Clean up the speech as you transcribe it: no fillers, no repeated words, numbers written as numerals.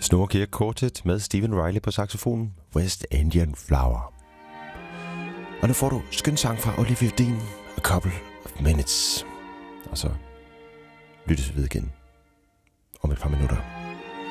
Snorre Kirke Quartet med Stephen Riley på saxofonen, West Indian Flower. Og nu får du skøn sang fra Olivia Dean, A Couple of Minutes. Og så lyttes vi ved igen om et par minutter.